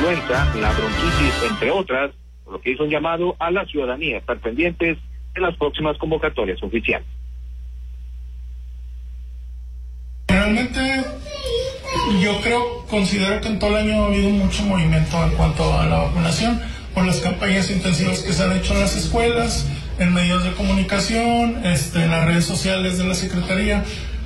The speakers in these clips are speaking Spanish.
influenza, la bronquitis, entre otras, por lo que hizo un llamado a la ciudadanía a estar pendientes en las próximas convocatorias oficiales. Realmente considero que en todo el año ha habido mucho movimiento en cuanto a la vacunación, por las campañas intensivas que se han hecho en las escuelas, en medios de comunicación, en las redes sociales de la Secretaría,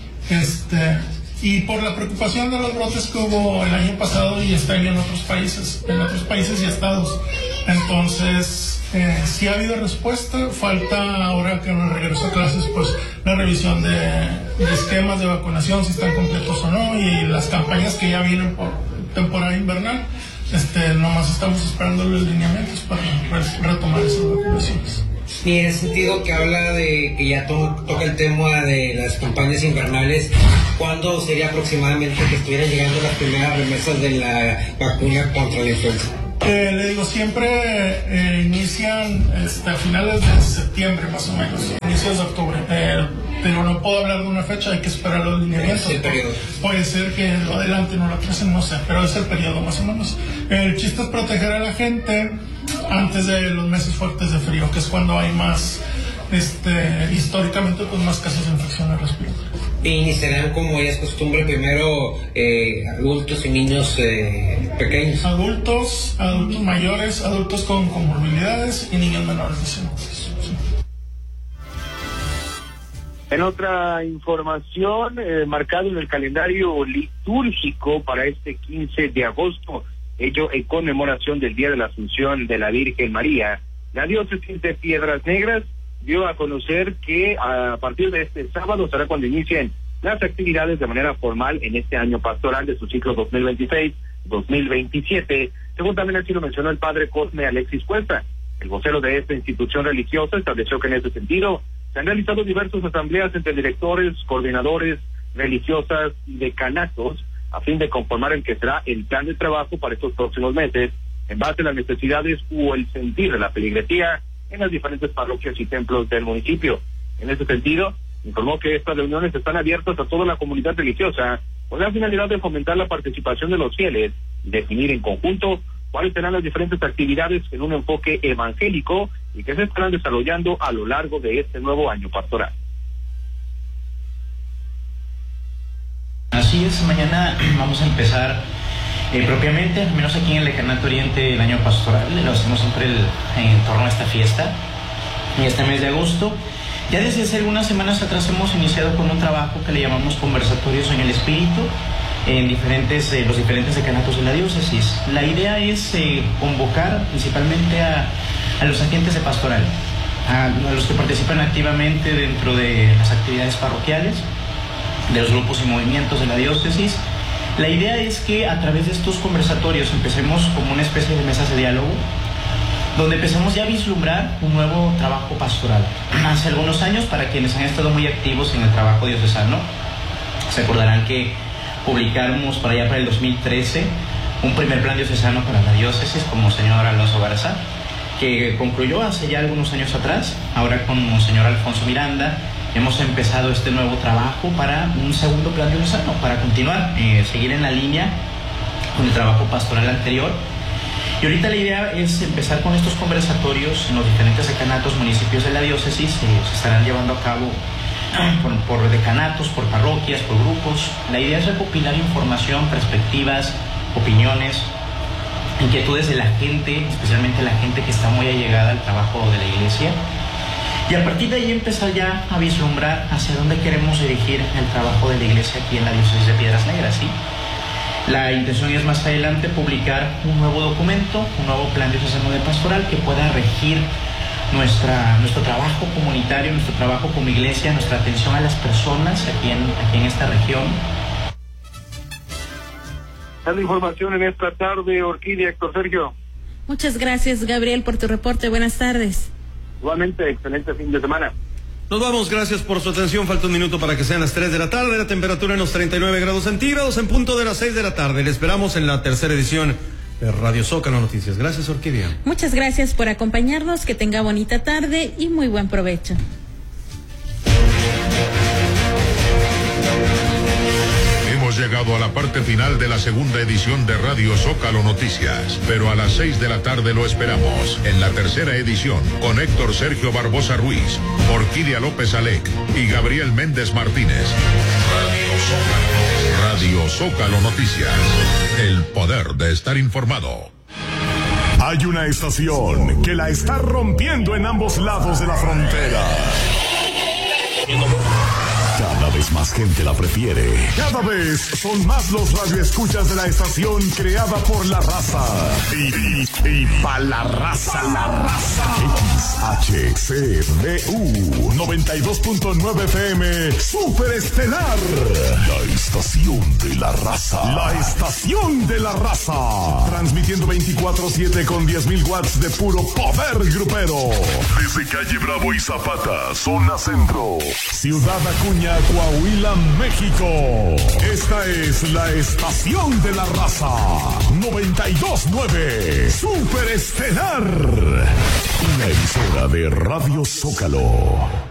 y por la preocupación de los brotes que hubo el año pasado y este año en otros países y estados. Entonces, sí ha habido respuesta, falta ahora que nos regreso a clases, pues la revisión de esquemas de vacunación, si están completos o no, y las campañas que ya vienen por temporada invernal. Nomás estamos esperando los lineamientos para retomar esas vacunaciones. Y en el sentido que habla de que ya toca el tema de las campañas invernales, ¿cuándo sería aproximadamente que estuvieran llegando las primeras remesas de la vacuna contra la influenza? Le digo, siempre inician a finales de septiembre más o menos, inicios de octubre, pero no puedo hablar de una fecha, hay que esperar los lineamientos. Puede ser que lo adelanten o lo atrasen, no sé, pero es el periodo más o menos. El chiste es proteger a la gente antes de los meses fuertes de frío, que es cuando hay más, históricamente, pues más casos de infecciones respiratorias. Y iniciarán, como ya es costumbre, primero adultos y niños pequeños. Adultos mayores, adultos con comorbilidades y niños menores de 5 años. Sí. En otra información, marcado en el calendario litúrgico para este 15 de agosto, ello en conmemoración del Día de la Asunción de la Virgen María, la diócesis de Piedras Negras dio a conocer que a partir de este sábado será cuando inicien las actividades de manera formal en este año pastoral de su ciclo 2026-2027, según también así lo mencionó el padre Cosme Alexis Cuesta. El vocero de esta institución religiosa estableció que en ese sentido se han realizado diversas asambleas entre directores, coordinadores, religiosas y decanatos a fin de conformar el que será el plan de trabajo para estos próximos meses en base a las necesidades o el sentir de la feligresía en las diferentes parroquias y templos del municipio. En ese sentido, informó que estas reuniones están abiertas a toda la comunidad religiosa con la finalidad de fomentar la participación de los fieles y definir en conjunto cuáles serán las diferentes actividades en un enfoque evangélico y que se estarán desarrollando a lo largo de este nuevo año pastoral. Así es, mañana vamos a empezar propiamente, al menos aquí en el Decanato Oriente, el año pastoral. Lo hacemos siempre en torno a esta fiesta y este mes de agosto. Ya desde hace algunas semanas atrás hemos iniciado con un trabajo que le llamamos Conversatorios en el Espíritu en los diferentes decanatos de la diócesis. La idea es convocar principalmente a los agentes de pastoral, a los que participan activamente dentro de las actividades parroquiales, de los grupos y movimientos de la diócesis. La idea es que a través de estos conversatorios empecemos como una especie de mesas de diálogo, donde empezamos ya a vislumbrar un nuevo trabajo pastoral. Hace algunos años, para quienes han estado muy activos en el trabajo diocesano, se acordarán que publicamos para allá para el 2013 un primer plan diocesano para la diócesis con Monseñor Alonso Garza, que concluyó hace ya algunos años atrás. Ahora con Monseñor Alfonso Miranda hemos empezado este nuevo trabajo para un segundo plan diocesano, para continuar, seguir en la línea con el trabajo pastoral anterior. Y ahorita la idea es empezar con estos conversatorios en los diferentes decanatos, municipios de la diócesis. Se estarán llevando a cabo por decanatos, por parroquias, por grupos. La idea es recopilar información, perspectivas, opiniones, inquietudes de la gente, especialmente la gente que está muy allegada al trabajo de la iglesia. Y a partir de ahí empezar ya a vislumbrar hacia dónde queremos dirigir el trabajo de la iglesia aquí en la diócesis de Piedras Negras, ¿sí? La intención es más adelante publicar un nuevo documento, un nuevo plan diocesano de pastoral que pueda regir nuestro trabajo comunitario, nuestro trabajo como iglesia, nuestra atención a las personas aquí en esta región. La información en esta tarde, Orquídea, Héctor Sergio. Muchas gracias, Gabriel, por tu reporte. Buenas tardes. Igualmente, excelente fin de semana. Nos vamos, gracias por su atención. Falta un minuto para que sean las 3 de la tarde, la temperatura en los 39 grados centígrados, en punto de las 6 de la tarde. Le esperamos en la tercera edición de Radio Zócalo Noticias. Gracias, Orquídea. Muchas gracias por acompañarnos, que tenga bonita tarde y muy buen provecho. Hemos llegado llegado a la parte final de la segunda edición de Radio Zócalo Noticias, pero a las 6 de la tarde lo esperamos en la tercera edición con Héctor Sergio Barbosa Ruiz, Orquídea López Alec y Gabriel Méndez Martínez. Radio Zócalo Noticias, el poder de estar informado. Hay una estación que la está rompiendo en ambos lados de la frontera. Cada vez más gente la prefiere. Cada vez son más los radioescuchas de la estación creada por la raza. Y pa' la raza. XHCDU 92.9 FM Super Estelar. La estación de la raza. La estación de la raza. Transmitiendo 24/7 con 10,000 watts de puro poder grupero. Desde calle Bravo y Zapata, zona centro. Ciudad Acuña, Coahuila, México. Esta es la estación de la raza. 92.9 Super Estelar. Una emisora de Radio Zócalo.